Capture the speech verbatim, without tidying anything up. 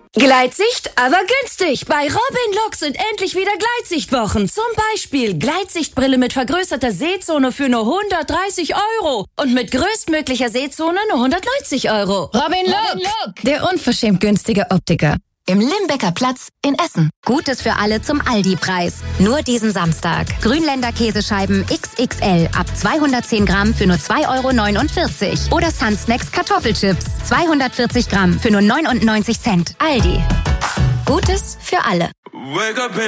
Gleitsicht, aber günstig. Bei Robin Look sind endlich wieder Gleitsichtwochen. Zum Beispiel Gleitsichtbrille mit vergrößerter Sehzone für nur hundertdreißig Euro. Und mit größtmöglicher Sehzone nur hundertneunzig Euro. Robin Look, Robin Look, der unverschämt günstige Optiker. Im Limbecker Platz in Essen. Gutes für alle zum Aldi-Preis. Nur diesen Samstag. Grünländer Käsescheiben X X L ab zweihundertzehn Gramm für nur zwei Euro neunundvierzig. Oder Sunsnacks Kartoffelchips zweihundertvierzig Gramm für nur neunundneunzig Cent. Aldi. Gutes für alle.